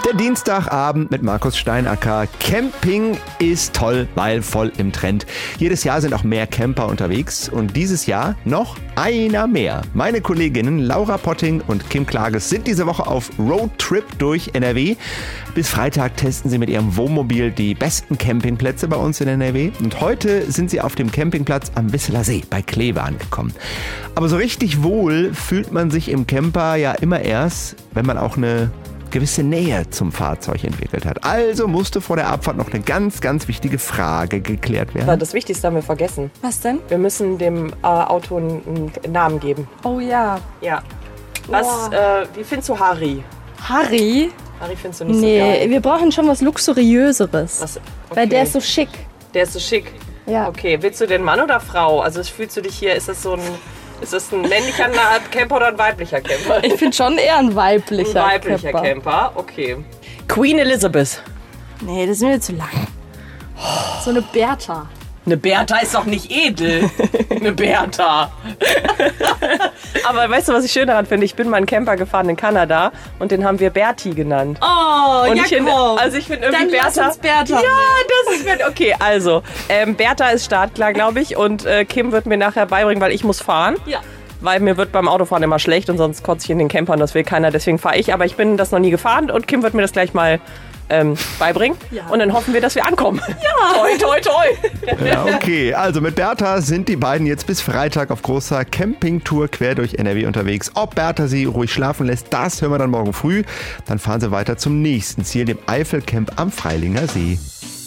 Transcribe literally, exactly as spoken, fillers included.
Der Dienstagabend mit Markus Steinacker. Camping ist toll, weil voll im Trend. Jedes Jahr sind auch mehr Camper unterwegs und dieses Jahr noch einer mehr. Meine Kolleginnen Laura Potting und Kim Klages sind diese Woche auf Roadtrip durch N R W. Bis Freitag testen sie mit ihrem Wohnmobil die besten Campingplätze bei uns in N R W. Und heute sind sie auf dem Campingplatz am Wisseler See bei Kleve angekommen. Aber so richtig wohl fühlt man sich im Camper ja immer erst, wenn man auch eine gewisse Nähe zum Fahrzeug entwickelt hat. Also musste vor der Abfahrt noch eine ganz, ganz wichtige Frage geklärt werden. Das Wichtigste haben wir vergessen. Was denn? Wir müssen dem äh, Auto einen, einen Namen geben. Oh ja. Ja. Was, äh, wie findest du Harry? Harry? Harry findest du nicht Nee, so geil? wir brauchen schon was Luxuriöseres. Was? Okay. Weil der ist so schick. Der ist so schick? Ja. Okay, willst du den Mann oder Frau? Also fühlst du dich hier, ist das so ein... Ist das ein männlicher Camper oder ein weiblicher Camper? Ich finde schon eher ein weiblicher Ein weiblicher Camper. Camper, okay. Queen Elizabeth. Nee, das ist mir zu lang. So eine Bertha. Eine Bertha ist doch nicht edel. Eine Bertha. Aber weißt du, was ich schön daran finde? Ich bin mal einen Camper gefahren in Kanada und den haben wir Berti genannt. Oh, und ja, ich finde, komm. also ich finde irgendwie Dann lass Bertha. uns Bertha Ja, nennen. das ist Bertha. Okay, also ähm, Bertha ist startklar, glaube ich, und äh, Kim wird mir nachher beibringen, weil ich muss fahren. Ja. Weil mir wird beim Autofahren immer schlecht und sonst kotze ich in den Camper und das will keiner, deswegen fahre ich. Aber ich bin das noch nie gefahren und Kim wird mir das gleich mal ähm, beibringen. Ja. Und dann hoffen wir, dass wir ankommen. Ja. Toi, toi, toi. Ja, okay. Also mit Bertha sind die beiden jetzt bis Freitag auf großer Campingtour quer durch N R W unterwegs. Ob Bertha sie ruhig schlafen lässt, das hören wir dann morgen früh. Dann fahren sie weiter zum nächsten Ziel, dem Eifelcamp am Freilinger See.